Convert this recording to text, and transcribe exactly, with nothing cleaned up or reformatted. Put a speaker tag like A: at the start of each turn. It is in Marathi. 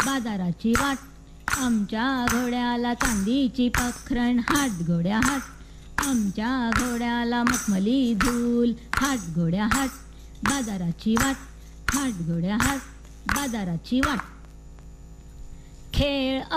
A: बाजाराची वाट. आमच्या घोड्याला चांदीची पाखरण, हाट घोड्या हाट. आमच्या घोड्याला मखमली झूल, हाट घोड्या हाट. बाजाराची वाट, हाट घोड्या हाट. बाजाराची वाट. खेळ